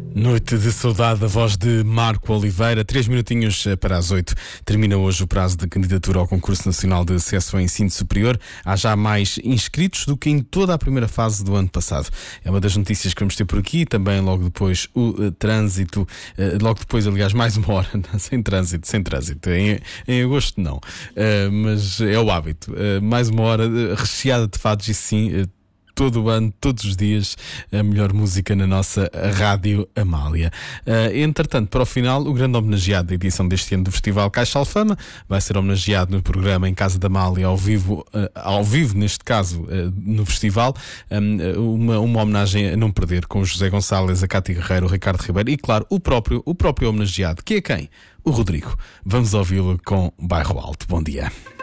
Noite de saudade, a voz de Marco Oliveira. 3 minutinhos para as 8. Termina hoje o prazo de candidatura ao Concurso Nacional de Acesso ao Ensino Superior. Há já mais inscritos do que em toda a primeira fase do ano passado. É uma das notícias que vamos ter por aqui. Também logo depois o trânsito. Logo depois, aliás, mais uma hora. Sem trânsito. Em agosto não. Mas é o hábito. Mais uma hora recheada de fados e sim... todo o ano, todos os dias, a melhor música na nossa Rádio Amália. Entretanto, para o final, o grande homenageado da edição deste ano do Festival Caixa Alfama vai ser homenageado no programa Em Casa da Amália, ao vivo neste caso, no festival. Uma homenagem a não perder, com o José Gonçalves, a Cátia Guerreiro, o Ricardo Ribeiro e, claro, o próprio homenageado, que é quem? O Rodrigo. Vamos ouvi-lo com Bairro Alto. Bom dia.